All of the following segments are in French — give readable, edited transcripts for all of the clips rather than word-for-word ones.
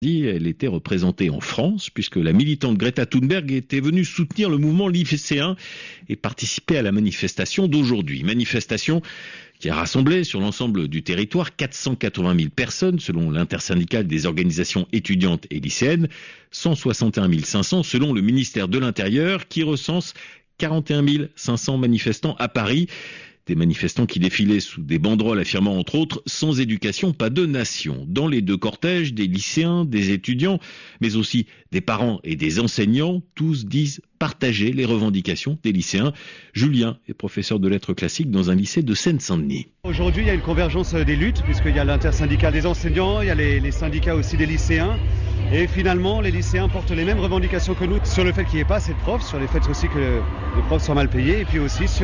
Elle était représentée en France puisque la militante Greta Thunberg était venue soutenir le mouvement lycéen et participer à la manifestation d'aujourd'hui. Manifestation qui a rassemblé sur l'ensemble du territoire 480 000 personnes selon l'intersyndicale des organisations étudiantes et lycéennes, 161 500 selon le ministère de l'Intérieur qui recense 41 500 manifestants à Paris. Des manifestants qui défilaient sous des banderoles affirmant entre autres « Sans éducation, pas de nation ». Dans les deux cortèges, des lycéens, des étudiants, mais aussi des parents et des enseignants, tous disent partager les revendications des lycéens. Julien est professeur de lettres classiques dans un lycée de Seine-Saint-Denis. Aujourd'hui, il y a une convergence des luttes, puisqu'il y a l'intersyndicale des enseignants, il y a les syndicats aussi des lycéens. Et finalement, les lycéens portent les mêmes revendications que nous sur le fait qu'il n'y ait pas assez de profs, sur le fait aussi que les profs soient mal payés, et puis aussi sur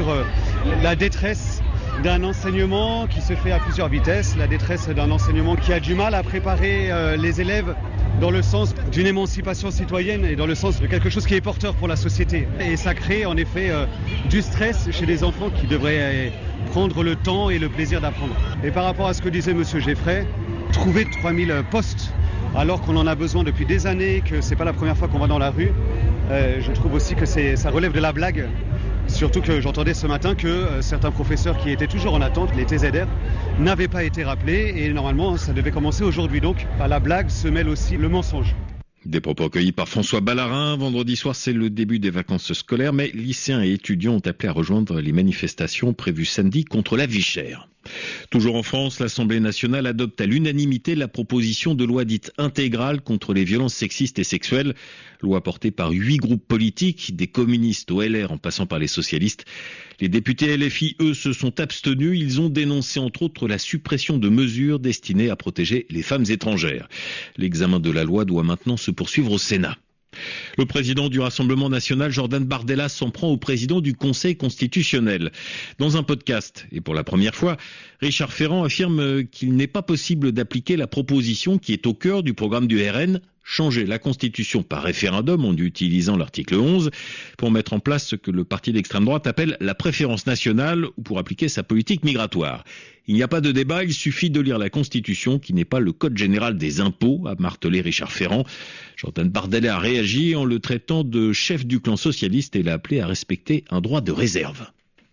la détresse d'un enseignement qui se fait à plusieurs vitesses, la détresse d'un enseignement qui a du mal à préparer les élèves dans le sens d'une émancipation citoyenne et dans le sens de quelque chose qui est porteur pour la société. Et ça crée en effet du stress chez les enfants qui devraient prendre le temps et le plaisir d'apprendre. Et par rapport à ce que disait M. Geffray, trouver 3000 postes alors qu'on en a besoin depuis des années, que c'est pas la première fois qu'on va dans la rue, je trouve aussi que ça relève de la blague. Surtout que j'entendais ce matin que certains professeurs qui étaient toujours en attente, les TZR, n'avaient pas été rappelés et normalement ça devait commencer aujourd'hui. Donc à la blague se mêle aussi le mensonge. Des propos accueillis par François Ballarin. Vendredi soir, c'est le début des vacances scolaires, mais lycéens et étudiants ont appelé à rejoindre les manifestations prévues samedi contre la vie chère. Toujours en France, l'Assemblée nationale adopte à l'unanimité la proposition de loi dite intégrale contre les violences sexistes et sexuelles. Loi portée par 8 groupes politiques, des communistes au LR en passant par les socialistes. Les députés LFI, eux, se sont abstenus. Ils ont dénoncé entre autres la suppression de mesures destinées à protéger les femmes étrangères. L'examen de la loi doit maintenant se poursuivre au Sénat. Le président du Rassemblement national, Jordan Bardella, s'en prend au président du Conseil constitutionnel. Dans un podcast, et pour la première fois, Richard Ferrand affirme qu'il n'est pas possible d'appliquer la proposition qui est au cœur du programme du RN, changer la Constitution par référendum en utilisant l'article 11 pour mettre en place ce que le parti d'extrême droite appelle la préférence nationale ou pour appliquer sa politique migratoire. Il n'y a pas de débat, il suffit de lire la Constitution qui n'est pas le code général des impôts, a martelé Richard Ferrand. Jordan Bardella a réagi en le traitant de chef du clan socialiste et l'a appelé à respecter un droit de réserve.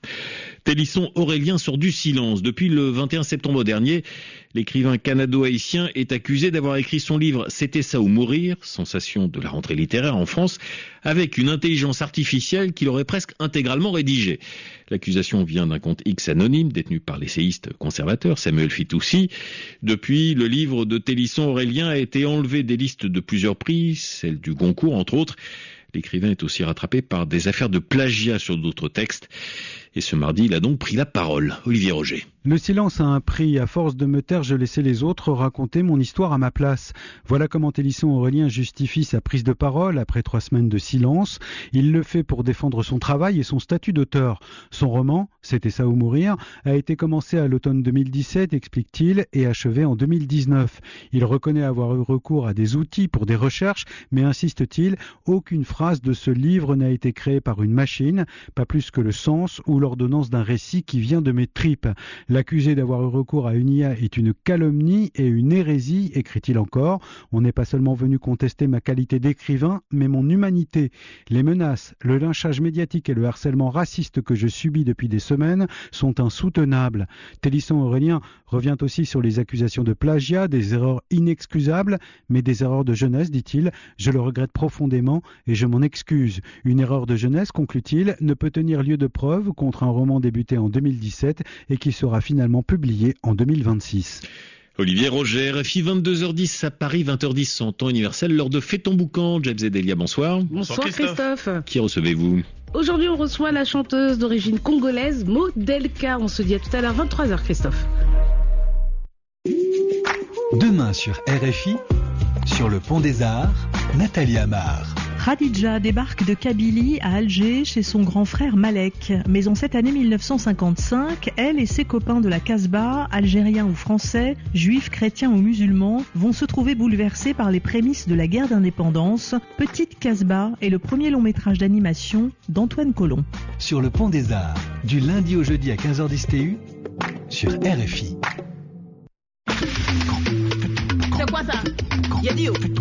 Télisson Aurélien sort du silence. Depuis le 21 septembre dernier, l'écrivain canado-haïtien est accusé d'avoir écrit son livre « C'était ça ou mourir », sensation de la rentrée littéraire en France, avec une intelligence artificielle qu'il aurait presque intégralement rédigée. L'accusation vient d'un compte X anonyme détenu par l'essayiste conservateur Samuel Fitoussi. Depuis, le livre de Télisson Aurélien a été enlevé des listes de plusieurs prix, celle du Goncourt entre autres. L'écrivain est aussi rattrapé par des affaires de plagiat sur d'autres textes. Et ce mardi, il a donc pris la parole. Olivier Roger. Le silence a un prix. À force de me taire, je laissais les autres raconter mon histoire à ma place. Voilà comment Télisson Aurélien justifie sa prise de parole après 3 semaines de silence. Il le fait pour défendre son travail et son statut d'auteur. Son roman, C'était ça ou mourir, a été commencé à l'automne 2017, explique-t-il, et achevé en 2019. Il reconnaît avoir eu recours à des outils pour des recherches, mais insiste-t-il, aucune phrase de ce livre n'a été créée par une machine, pas plus que le sens ou l'ordonnance d'un récit qui vient de mes tripes. L'accusé d'avoir eu recours à une IA est une calomnie et une hérésie, écrit-il encore. On n'est pas seulement venu contester ma qualité d'écrivain, mais mon humanité. Les menaces, le lynchage médiatique et le harcèlement raciste que je subis depuis des semaines sont insoutenables. Télisson Aurélien revient aussi sur les accusations de plagiat, des erreurs inexcusables, mais des erreurs de jeunesse, dit-il. Je le regrette profondément et je m'en excuse. Une erreur de jeunesse, conclut-il, ne peut tenir lieu de preuve contre un roman débuté en 2017 et qui sera finalement publié en 2026. Olivier Roger, RFI 22h10 à Paris, 20h10 en temps universel, lors de Fais ton boucan. James et Delia, bonsoir. Bonsoir Christophe. Qui recevez-vous ? Aujourd'hui, on reçoit la chanteuse d'origine congolaise, Modelka. On se dit à tout à l'heure, 23h Christophe. Demain sur RFI, sur le Pont des Arts, Nathalie Amar. Khadija débarque de Kabylie à Alger chez son grand frère Malek. Mais en cette année 1955, elle et ses copains de la Casbah, algériens ou français, juifs, chrétiens ou musulmans, vont se trouver bouleversés par les prémices de la guerre d'indépendance. Petite Casbah est le premier long métrage d'animation d'Antoine Colomb. Sur le Pont des Arts, du lundi au jeudi à 15h10 TU, sur RFI. C'est quoi ça? Y'a dit où?